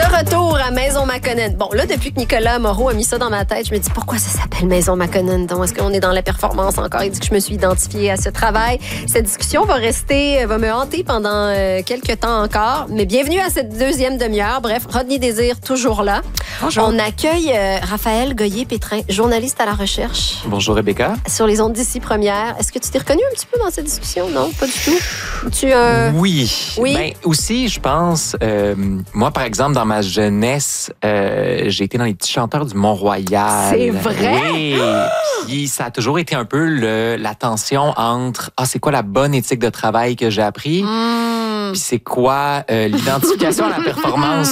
retour à Maison Maconnen. Bon, là, depuis que Nicolas Moreau a mis ça dans ma tête, je me dis pourquoi ça s'appelle Maison Maconnen? Donc, est-ce qu'on est dans la performance encore? Il dit que je me suis identifiée à ce travail. Cette discussion va me hanter pendant quelques temps encore. Mais bienvenue à cette deuxième demi-heure. Bref, Rodney Désir, toujours là. Bonjour. On accueille Raphaël Goyer-Pétrin, journaliste à la recherche. Bonjour Rebecca. Sur les ondes d'ici première. Est-ce que tu t'es reconnu un petit peu dans cette discussion? Non, pas du tout. Oui. Oui. Ben, aussi, je pense, moi, par exemple, dans ma jeunesse, j'ai été dans les petits chanteurs du Mont-Royal. C'est vrai? Oui. Puis ça a toujours été un peu la tension entre c'est quoi la bonne éthique de travail que j'ai appris? Puis c'est quoi l'identification à la performance